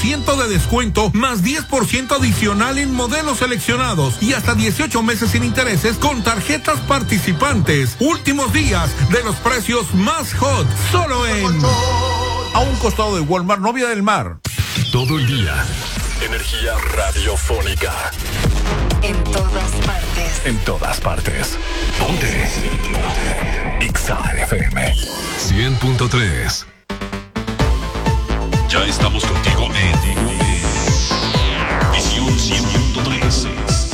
10% de descuento más 10% adicional en modelos seleccionados y hasta 18 meses sin intereses con tarjetas participantes. Últimos días de los precios más hot, solo a un costado de Walmart, Novia del Mar. Todo el día. Energía radiofónica. En todas partes. En todas partes. Ponte. Exa FM 100.3. Ya estamos contigo en Visión 100.3.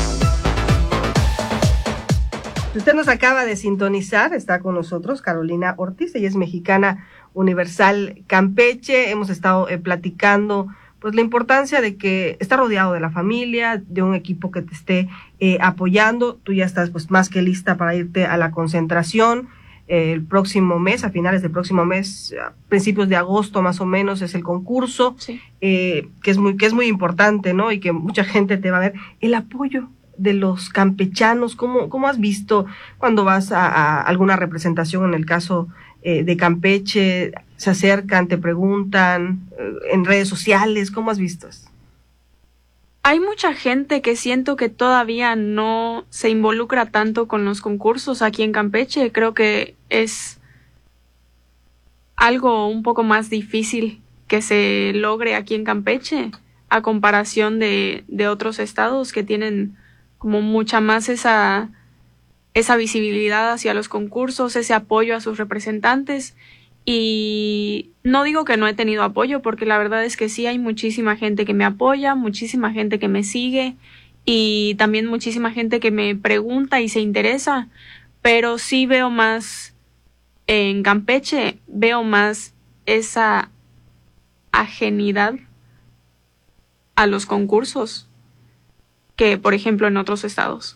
Si usted nos acaba de sintonizar, está con nosotros Carolina Ortiz, ella es mexicana universal Campeche. Hemos estado platicando pues la importancia de que está rodeado de la familia, de un equipo que te esté apoyando. Tú ya estás pues más que lista para irte a la concentración el próximo mes, a finales del próximo mes, a principios de agosto más o menos es el concurso, sí. Que es muy importante, ¿no? Y que mucha gente te va a ver. El apoyo de los campechanos, ¿cómo has visto cuando vas a alguna representación en el caso de Campeche? ¿Se acercan, te preguntan en redes sociales? ¿Cómo has visto esto? Hay mucha gente que siento que todavía no se involucra tanto con los concursos aquí en Campeche. Creo que es algo un poco más difícil que se logre aquí en Campeche a comparación de otros estados que tienen como mucha más esa visibilidad hacia los concursos, ese apoyo a sus representantes. Y no digo que no he tenido apoyo, porque la verdad es que sí hay muchísima gente que me apoya, muchísima gente que me sigue y también muchísima gente que me pregunta y se interesa, pero sí veo más en Campeche, veo más esa ajenidad a los concursos que, por ejemplo, en otros estados.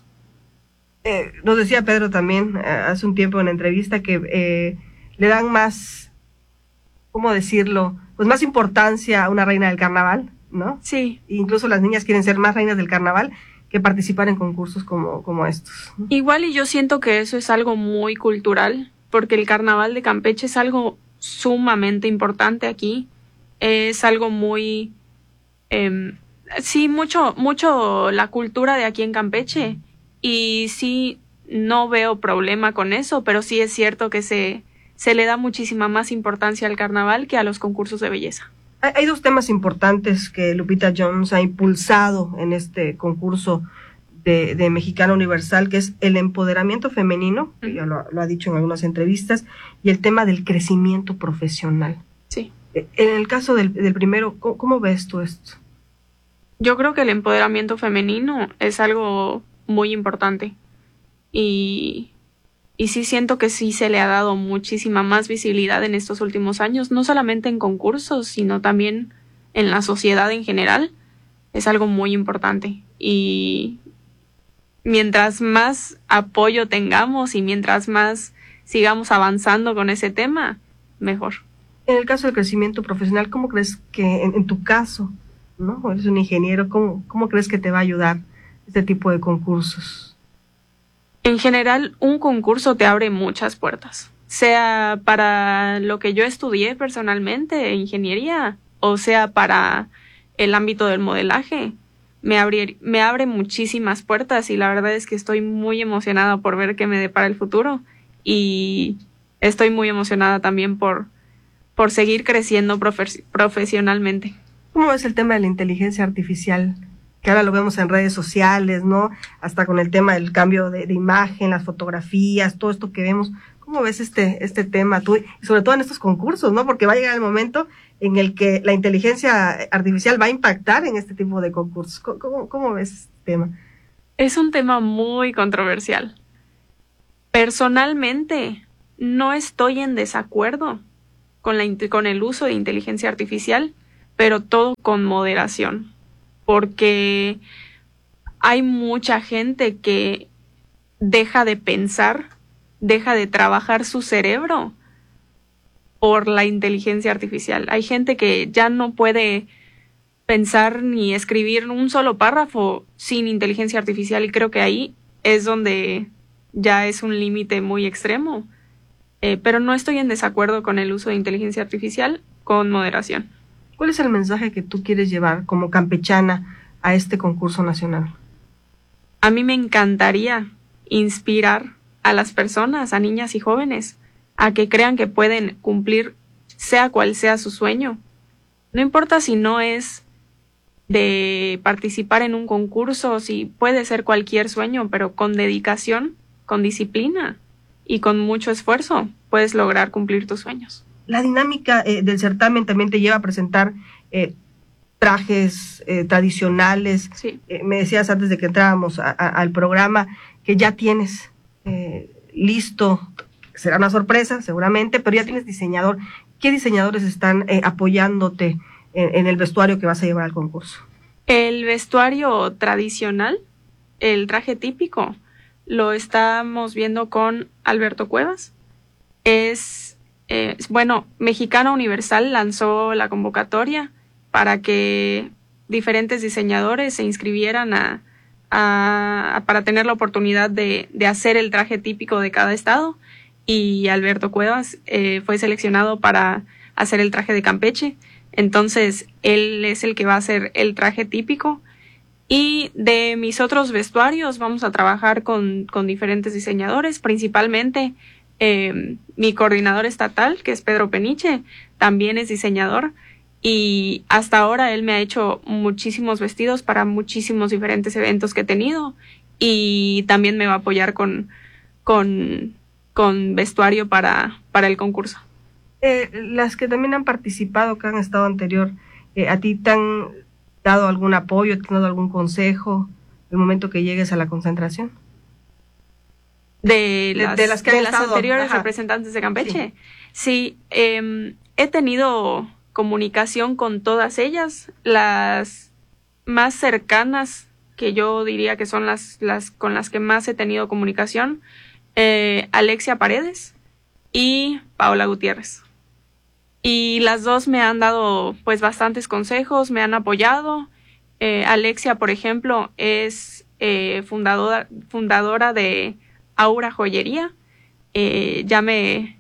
Nos decía Pedro también hace un tiempo en la entrevista que le dan más, ¿cómo decirlo? Pues más importancia a una reina del carnaval, ¿no? Sí. Incluso las niñas quieren ser más reinas del carnaval que participar en concursos como estos. Igual, y yo siento que eso es algo muy cultural, porque el carnaval de Campeche es algo sumamente importante aquí. Es algo muy... sí, mucho la cultura de aquí en Campeche. Y sí, no veo problema con eso, pero sí es cierto que se le da muchísima más importancia al carnaval que a los concursos de belleza. Hay dos temas importantes que Lupita Jones ha impulsado en este concurso de Mexicana Universal, que es el empoderamiento femenino, que ya lo ha dicho en algunas entrevistas, y el tema del crecimiento profesional. Sí. En el caso del primero, ¿cómo ves tú esto? Yo creo que el empoderamiento femenino es algo muy importante. Y sí siento que sí se le ha dado muchísima más visibilidad en estos últimos años, no solamente en concursos, sino también en la sociedad en general. Es algo muy importante. Y mientras más apoyo tengamos y mientras más sigamos avanzando con ese tema, mejor. En el caso del crecimiento profesional, ¿cómo crees que en tu caso, ¿no? Eres un ingeniero, ¿cómo crees que te va a ayudar este tipo de concursos? En general, un concurso te abre muchas puertas, sea para lo que yo estudié personalmente, ingeniería, o sea para el ámbito del modelaje. Me abre muchísimas puertas y la verdad es que estoy muy emocionada por ver qué me depara el futuro, y estoy muy emocionada también por seguir creciendo profesionalmente. ¿Cómo ves el tema de la inteligencia artificial? Que ahora lo vemos en redes sociales, ¿no? Hasta con el tema del cambio de imagen, las fotografías, todo esto que vemos. ¿Cómo ves este tema tú? Y sobre todo en estos concursos, ¿no? Porque va a llegar el momento en el que la inteligencia artificial va a impactar en este tipo de concursos. ¿Cómo ves este tema? Es un tema muy controversial. Personalmente, no estoy en desacuerdo con el uso de inteligencia artificial, pero todo con moderación. Porque hay mucha gente que deja de pensar, deja de trabajar su cerebro por la inteligencia artificial. Hay gente que ya no puede pensar ni escribir un solo párrafo sin inteligencia artificial, y creo que ahí es donde ya es un límite muy extremo. Pero no estoy en desacuerdo con el uso de inteligencia artificial, con moderación. ¿Cuál es el mensaje que tú quieres llevar como campechana a este concurso nacional? A mí me encantaría inspirar a las personas, a niñas y jóvenes, a que crean que pueden cumplir sea cual sea su sueño. No importa si no es de participar en un concurso, si puede ser cualquier sueño, pero con dedicación, con disciplina y con mucho esfuerzo puedes lograr cumplir tus sueños. La dinámica del certamen también te lleva a presentar trajes tradicionales. Sí. Me decías antes de que entrábamos al programa que ya tienes listo, será una sorpresa seguramente, pero ya tienes diseñador. ¿Qué diseñadores están apoyándote en el vestuario que vas a llevar al concurso? El vestuario tradicional, el traje típico, lo estamos viendo con Alberto Cuevas. Mexicana Universal lanzó la convocatoria para que diferentes diseñadores se inscribieran para tener la oportunidad de hacer el traje típico de cada estado, y Alberto Cuevas fue seleccionado para hacer el traje de Campeche. Entonces él es el que va a hacer el traje típico, y de mis otros vestuarios vamos a trabajar con diferentes diseñadores, principalmente mi coordinador estatal, que es Pedro Peniche, también es diseñador, y hasta ahora él me ha hecho muchísimos vestidos para muchísimos diferentes eventos que he tenido, y también me va a apoyar con vestuario para el concurso. Las que también han participado, que han estado anterior, ¿a ti te han dado algún apoyo, te han dado algún consejo el momento que llegues a la concentración? De las anteriores ajá, representantes de Campeche. Sí, he tenido comunicación con todas ellas. Las más cercanas, que yo diría que son las con las que más he tenido comunicación, Alexia Paredes y Paola Gutiérrez. Y las dos me han dado pues bastantes consejos, me han apoyado. Alexia, por ejemplo, es fundadora de Aura Joyería. Ya me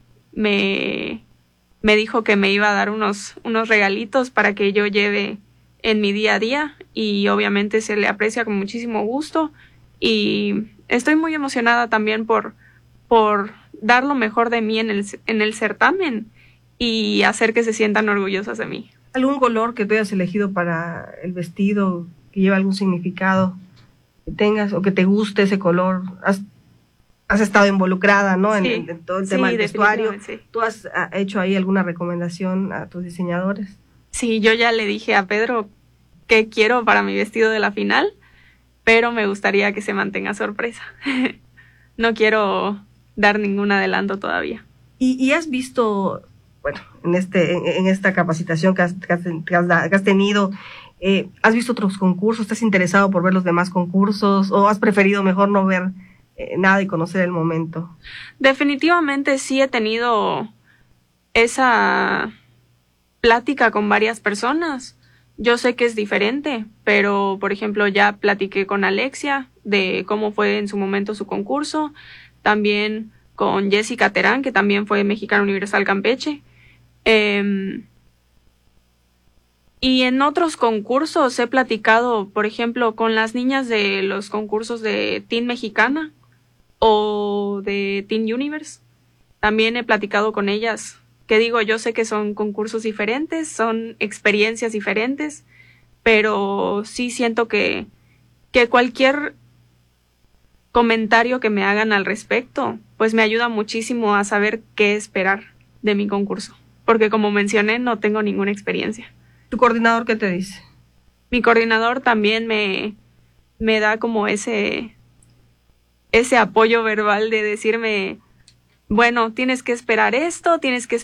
dijo que me iba a dar unos regalitos para que yo lleve en mi día a día, y obviamente se le aprecia con muchísimo gusto, y estoy muy emocionada también por dar lo mejor de mí en el certamen y hacer que se sientan orgullosas de mí. ¿Algún color que tú hayas elegido para el vestido que lleva algún significado que tengas, o que te guste ese color? Has estado involucrada, ¿no? Sí, en todo el tema del vestuario. Sí. ¿Tú has hecho ahí alguna recomendación a tus diseñadores? Sí, yo ya le dije a Pedro qué quiero para mi vestido de la final, pero me gustaría que se mantenga sorpresa. No quiero dar ningún adelanto todavía. ¿Y has visto, bueno, en esta capacitación que has tenido, has visto otros concursos? ¿Estás interesado por ver los demás concursos, o has preferido mejor no ver nada y conocer el momento? Definitivamente sí he tenido esa plática con varias personas. Yo sé que es diferente, pero por ejemplo ya platiqué con Alexia de cómo fue en su momento su concurso, también con Jessica Terán, que también fue Mexicana Universal Campeche. Y en otros concursos he platicado, por ejemplo, con las niñas de los concursos de Teen Mexicana o de Teen Universe. También he platicado con ellas, que digo, yo sé que son concursos diferentes, son experiencias diferentes, pero sí siento que cualquier comentario que me hagan al respecto, pues me ayuda muchísimo a saber qué esperar de mi concurso, porque como mencioné, no tengo ninguna experiencia. ¿Tu coordinador qué te dice? Mi coordinador también me da como ese apoyo verbal de decirme, bueno, tienes que esperar esto,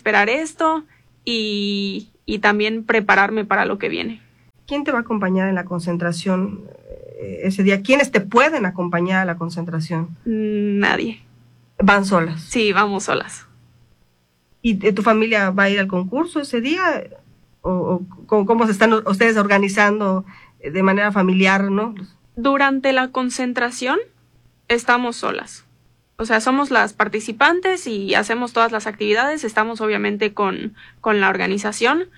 y también prepararme para lo que viene. ¿Quién te va a acompañar en la concentración ese día? ¿Quiénes te pueden acompañar a la concentración? Nadie. ¿Van solas? Sí, vamos solas. ¿Y tu familia va a ir al concurso ese día? ¿O cómo se están ustedes organizando de manera familiar, no? Durante la concentración estamos solas. O sea, somos las participantes y hacemos todas las actividades. Estamos obviamente con la organización,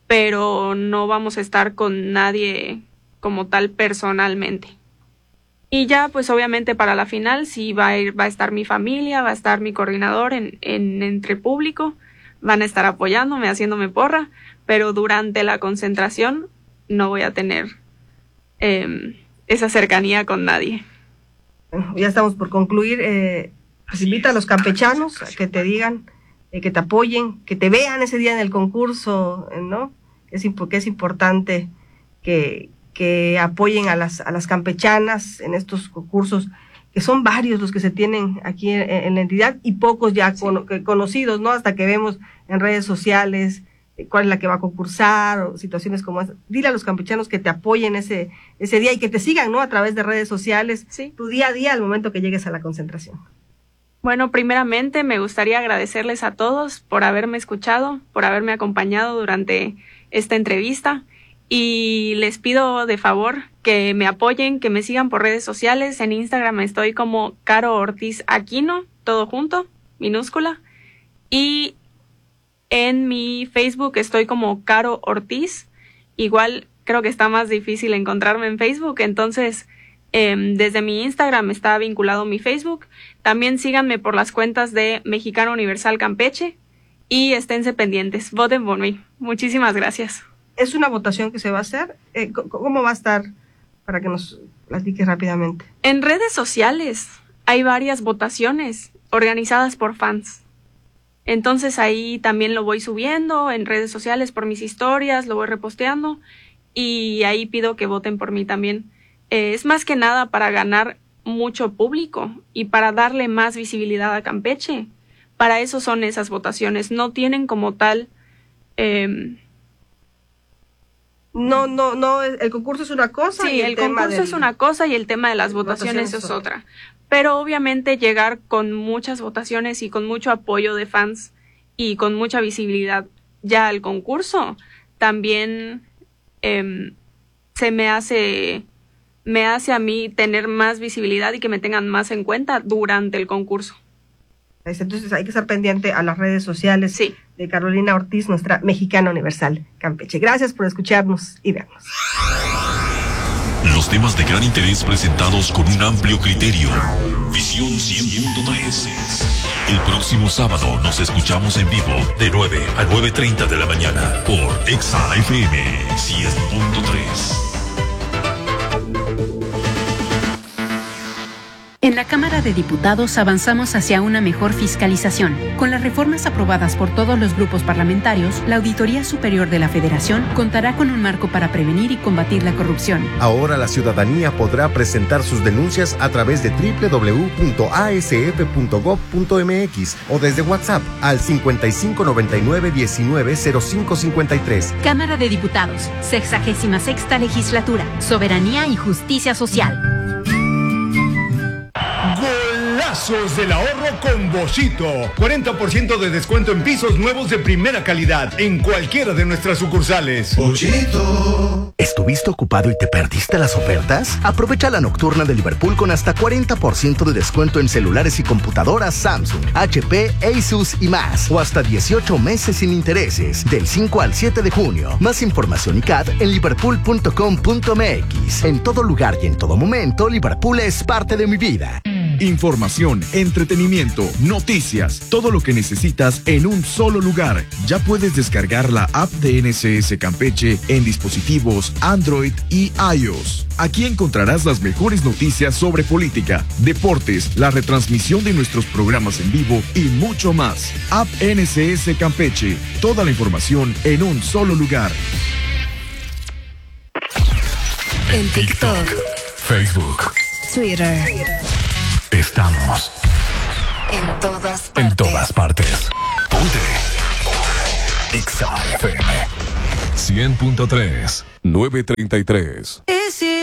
pero no vamos a estar con nadie como tal personalmente. Y ya, pues obviamente para la final sí va a estar mi familia, va a estar mi coordinador en entre público, van a estar apoyándome, haciéndome porra, pero durante la concentración no voy a tener esa cercanía con nadie. Bueno, ya estamos por concluir. Pues invita a los campechanos a que te digan, que te apoyen, que te vean ese día en el concurso, ¿no? Es importante que apoyen a las campechanas en estos concursos, que son varios los que se tienen aquí en la entidad y pocos ya conocidos, ¿no? Hasta que vemos en redes sociales cuál es la que va a concursar o situaciones como esa. Dile a los campechanos que te apoyen ese día y que te sigan, ¿no? A través de redes sociales, tu día a día al momento que llegues a la concentración. Bueno, primeramente me gustaría agradecerles a todos por haberme escuchado, por haberme acompañado durante esta entrevista. Y les pido de favor que me apoyen, que me sigan por redes sociales. En Instagram estoy como Caro Ortiz Aquino, todo junto, minúscula. Y en mi Facebook estoy como Caro Ortiz. Igual creo que está más difícil encontrarme en Facebook, entonces desde mi Instagram está vinculado mi Facebook. También síganme por las cuentas de Mexicana Universal Campeche y esténse pendientes. Voten por mí. Muchísimas gracias. ¿Es una votación que se va a hacer? ¿Cómo va a estar? Para que nos platiques rápidamente. En redes sociales hay varias votaciones organizadas por fans. Entonces ahí también lo voy subiendo en redes sociales por mis historias, lo voy reposteando y ahí pido que voten por mí también. Es más que nada para ganar mucho público y para darle más visibilidad a Campeche. Para eso son esas votaciones. No tienen como tal... No, el concurso es una cosa. Sí, el concurso es una cosa y el tema de las votaciones es otra. Pero obviamente llegar con muchas votaciones y con mucho apoyo de fans y con mucha visibilidad ya al concurso, también me hace a mí tener más visibilidad y que me tengan más en cuenta durante el concurso. Entonces hay que estar pendiente a las redes sociales de Carolina Ortiz, nuestra Mexicana Universal Campeche. Gracias por escucharnos y vernos. Los temas de gran interés presentados con un amplio criterio. Visión 100.3. El próximo sábado nos escuchamos en vivo de 9 a 9:30 de la mañana por Exa FM 100.3. En la Cámara de Diputados avanzamos hacia una mejor fiscalización. Con las reformas aprobadas por todos los grupos parlamentarios, la Auditoría Superior de la Federación contará con un marco para prevenir y combatir la corrupción. Ahora la ciudadanía podrá presentar sus denuncias a través de www.asf.gov.mx o desde WhatsApp al 5599-190553. Cámara de Diputados, 66ª Legislatura, Soberanía y Justicia Social. Golazos del ahorro con Boschito. 40% de descuento en pisos nuevos de primera calidad en cualquiera de nuestras sucursales. Boschito. ¿Estuviste ocupado y te perdiste las ofertas? Aprovecha la nocturna de Liverpool con hasta 40% de descuento en celulares y computadoras Samsung, HP, Asus y más. O hasta 18 meses sin intereses, del 5 al 7 de junio. Más información y CAD en liverpool.com.mx. En todo lugar y en todo momento, Liverpool es parte de mi vida. Información, entretenimiento, noticias, todo lo que necesitas en un solo lugar. Ya puedes descargar la app de NSS Campeche en dispositivos Android y iOS. Aquí encontrarás las mejores noticias sobre política, deportes, la retransmisión de nuestros programas en vivo y mucho más. App NSS Campeche. Toda la información en un solo lugar. En TikTok, Facebook, Twitter. Estamos en todas partes. En todas partes. Ponte Exa FM 100.3 9:33.